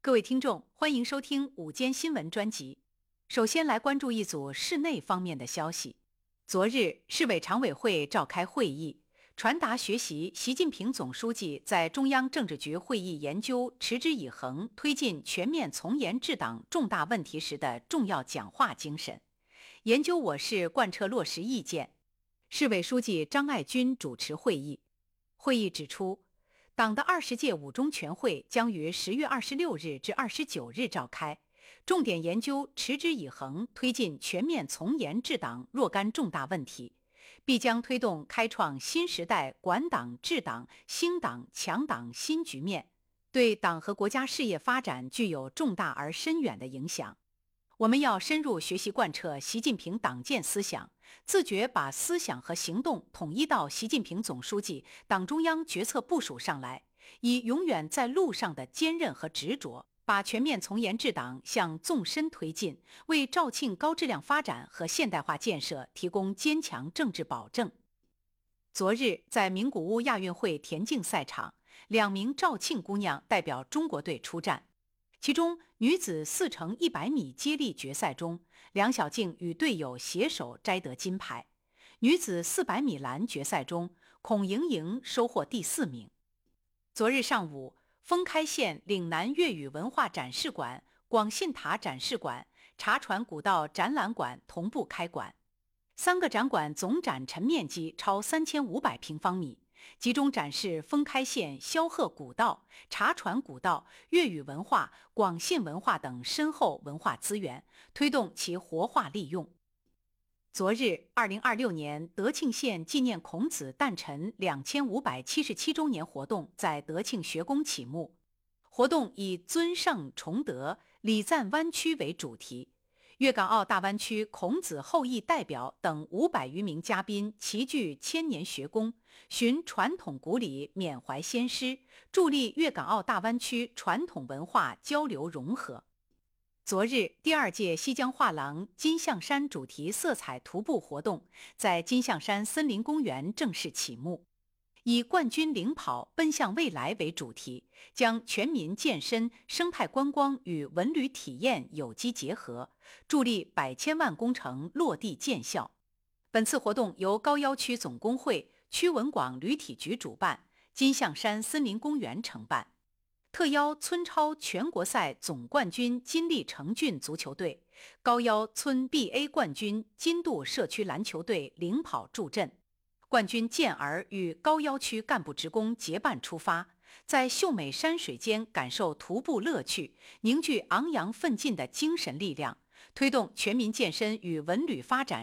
各位听众，欢迎收听午间新闻专辑。首先来关注一组室内方面的消息。昨日，市委常委会召开会议，传达学习习近平总书记在中央政治局会议研究持之以恒推进全面从严治党重大问题时的重要讲话精神，研究我市贯彻落实意见。市委书记张爱军主持会议。会议指出，党的20届五中全会将于10月26日至29日召开，重点研究持之以恒推进全面从严治党若干重大问题，必将推动开创新时代管党治党兴党强党新局面，对党和国家事业发展具有重大而深远的影响。我们要深入学习贯彻习近平党建思想，自觉把思想和行动统一到习近平总书记、党中央决策部署上来，以永远在路上的坚韧和执着，把全面从严治党向纵深推进，为肇庆高质量发展和现代化建设提供坚强政治保证。昨日，在名古屋亚运会田径赛场，2名肇庆姑娘代表中国队出战。其中，女子4×100米接力决赛中，梁晓静与队友携手摘得金牌；女子400米栏决赛中，孔莹莹收获第4名。昨日上午，封开县岭南粤语文化展示馆、广信塔展示馆、茶船古道展览馆同步开馆，3个展馆总展陈面积超3500平方米。集中展示封开县萧鹤古道、茶船古道、粤语文化、广信文化等深厚文化资源，推动其活化利用。昨日，2026年德庆县纪念孔子诞辰2577周年活动在德庆学宫启幕。活动以尊圣崇德、礼赞湾区为主题。粤港澳大湾区孔子后裔代表等500余名嘉宾齐聚千年学宫，循传统古礼缅怀先师，助力粤港澳大湾区传统文化交流融合。昨日，第2届西江画廊金象山主题色彩徒步活动在金象山森林公园正式启幕。以冠军领跑奔向未来为主题，将全民健身、生态观光与文旅体验有机结合，助力百千万工程落地见效。本次活动由高要区总工会、区文广旅体局主办，金象山森林公园承办。特邀村超全国赛总冠军金利城郡足球队、高要村 BA 冠军金渡社区篮球队领跑助阵。冠军健儿与高要区干部职工结伴出发，在秀美山水间感受徒步乐趣，凝聚昂扬奋进的精神力量，推动全民健身与文旅发展